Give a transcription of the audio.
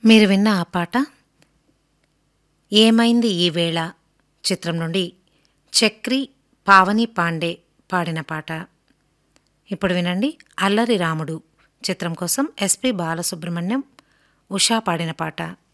మీరు విన్న ఆ పాట 'ఏమైంది ఈ వేళ' చిత్రం నుండి చక్రి, పావని పాండే పాడిన పాట. ఇప్పుడు వినండి 'అల్లరి రాముడు' చిత్రం కోసం ఎస్పి బాలసుబ్రహ్మణ్యం, ఉషా పాడిన పాట.